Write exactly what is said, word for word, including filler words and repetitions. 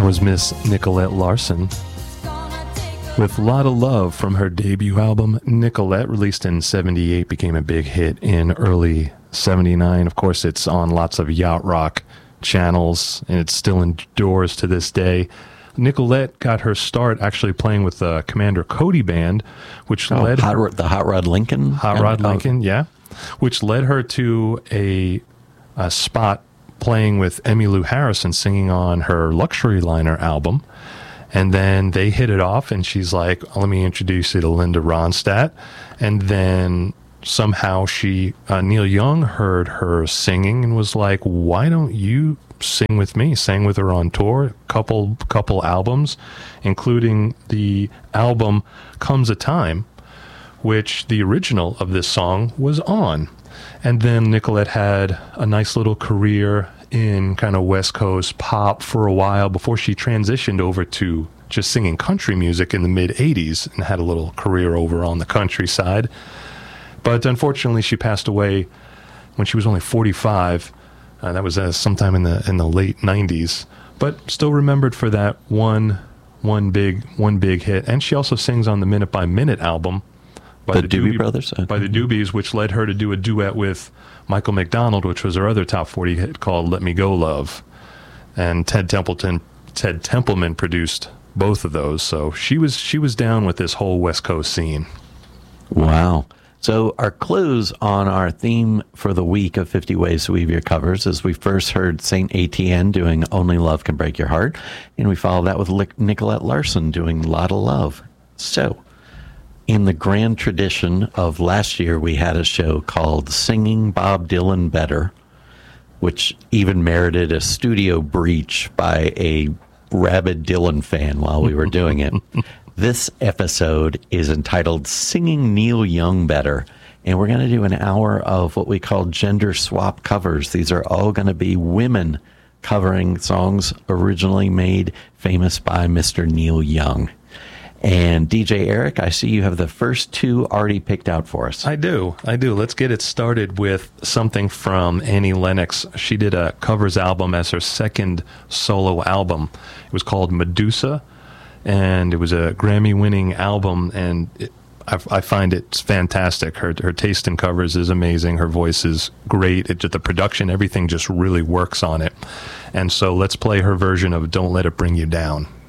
That was Miss Nicolette Larson with Lotta Love from her debut album Nicolette, released in seventy-eight, became a big hit in early seventy-nine. Of course, it's on lots of yacht rock channels, and it still endures to this day. Nicolette got her start actually playing with the Commander Cody Band, which oh, led Hot, her, the Hot Rod Lincoln? Hot Rod Lincoln, yeah, which led her to a, a spot playing with Emmylou Harrison, singing on her Luxury Liner album. And then they hit it off, and she's like, let me introduce you to Linda Ronstadt. And then somehow she, uh, Neil Young heard her singing and was like, why don't you sing with me? Sang with her on tour, couple couple albums, including the album Comes a Time, which the original of this song was on. And then Nicolette had a nice little career in kind of West Coast pop for a while before she transitioned over to just singing country music in the mid-eighties and had a little career over on the countryside. But unfortunately, she passed away when she was only forty-five. Uh, that was uh, sometime in the in the late nineties, but still remembered for that one one big one big hit. And she also sings on the Minute by Minute album by the, the Doobie Doobie Brothers, by the Doobies, which led her to do a duet with Michael McDonald, which was her other top forty hit called "Let Me Go, Love." And Ted Templeton, Ted Templeman produced both of those, so she was she was down with this whole West Coast scene. Wow. So our close on our theme for the week of fifty Ways to Weave Your Covers is we first heard Saint Etienne doing Only Love Can Break Your Heart, and we followed that with Nicolette Larson doing Lotta Love. So, in the grand tradition of last year, we had a show called Singing Bob Dylan Better, which even merited a studio breach by a rabid Dylan fan while we were doing it. This episode is entitled Singing Neil Young Better, and we're going to do an hour of what we call gender swap covers. These are all going to be women covering songs originally made famous by Mister Neil Young. And D J Eric, I see you have the first two already picked out for us. I do. I do. Let's get it started with something from Annie Lennox. She did a covers album as her second solo album. It was called Medusa, and it was a Grammy-winning album, and it, I, I find it fantastic. Her her taste in covers is amazing. Her voice is great. It, the production, everything just really works on it. And so let's play her version of Don't Let It Bring You Down.